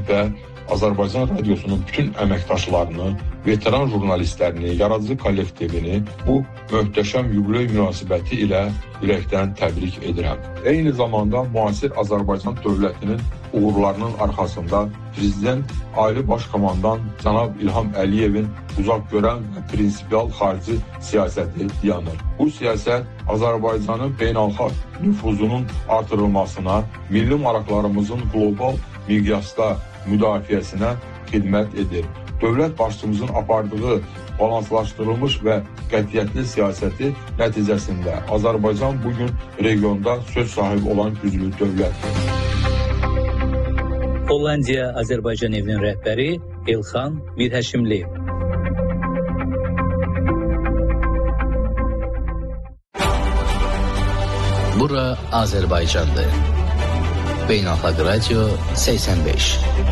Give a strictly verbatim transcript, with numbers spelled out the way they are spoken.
və Azərbaycan Radiosunun bütün əməkdaşlarını, veteran jurnalistlərini, yaradıcı kollektivini bu möhtəşəm yubiley münasibəti ilə ürəkdən təbrik edirəm. Eyni zamanda müasir Azərbaycan dövlətinin uğurlarının arxasında Prezident Ali Baş Komandan cənab İlham Əliyevin uzaq görən və prinsipial xarici siyasəti dayanır. Bu siyasət Azərbaycanın beynəlxalq nüfuzunun artırılmasına, milli maraqlarımızın qlobal miqyasda müdafiəsinə xidmət edir. Dövlət başçımızın apardığı balanslaşdırılmış və qətiyyətli siyasəti nəticəsində Azərbaycan bugün regionda söz sahibi olan güclü dövlətdir. Hollandiya Azərbaycan evinin rəhbəri Elxan Mirhəşimli. Bura Azərbaycandır. Beynəlxalq Radio səksən beş.